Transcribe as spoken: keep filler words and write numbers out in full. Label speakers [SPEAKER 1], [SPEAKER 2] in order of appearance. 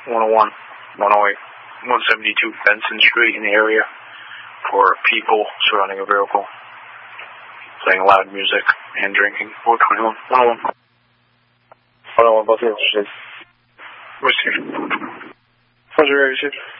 [SPEAKER 1] one oh one, one oh eight, one seventy-two Benson Street in the area for people surrounding a vehicle, playing loud music and drinking. four twenty-one, one oh one. one oh one, both interested. What's your... What's your area,